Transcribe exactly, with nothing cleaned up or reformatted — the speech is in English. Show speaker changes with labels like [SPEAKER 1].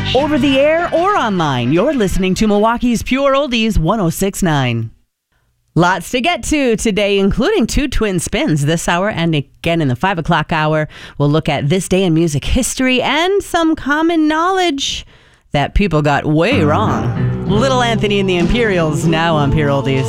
[SPEAKER 1] Over the air or online, you're listening to Milwaukee's Pure Oldies one oh six point nine. Lots to get to today, including two twin spins this hour, and again in the five o'clock hour, we'll look at this day in music history and some common knowledge that people got way wrong. Little Anthony and the Imperials now on Pure Oldies.